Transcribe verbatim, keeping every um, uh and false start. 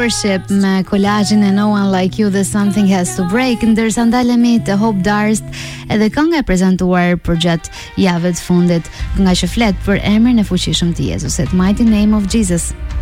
Worship me kolazhin e No One Like You dhe Something Has to Break, ndërsa ndalemi te Hope Darst edhe kënga e prezantuar përgjatë javës fundit, nga që flet për emrin e fuqishëm të Jezusit, Mighty Name of Jesus.